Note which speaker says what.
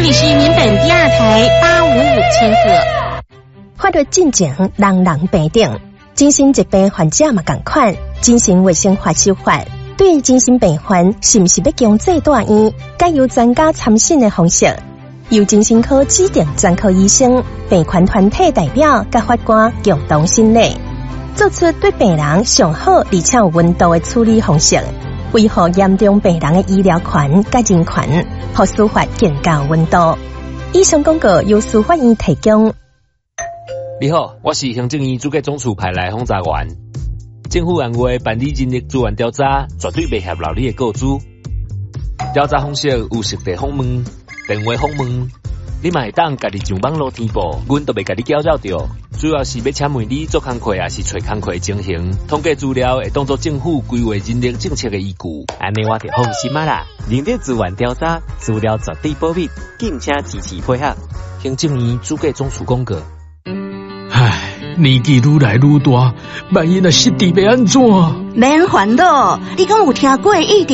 Speaker 1: 里是民本第2台855千赫。
Speaker 2: 法律进前，人人平等。精神疾病患者嘛同款，精神卫生法修法对精神病患是不是要强制住院，该由专家参审的方式，由精神科指定专科医生、病患团体代表甲法官共同审理，做出对病人上好而且有温度的处理方式，维护严重病人的医疗权甲人权，和司法更加温度。以上广告由司法院提供。
Speaker 3: 你好，我是行政院主计总处派来访查员。政府按话办理人力资源调查，绝对袂合劳你的告知。调查方式有实地访问、电话访问，你嘛会当家己上网络填报，阮都袂甲你搅扰着。主要是要请问你做工课，还是找工课情形，统计资料会当作政府规划人力政策的依据。
Speaker 4: 安尼我就放心啦。人力资源调查资料绝对保密，敬请支持配合。
Speaker 3: 行政院主计总处公告。
Speaker 5: 唉，年纪愈来愈大，万一若失智要安怎？
Speaker 6: 免烦恼，你敢有听过一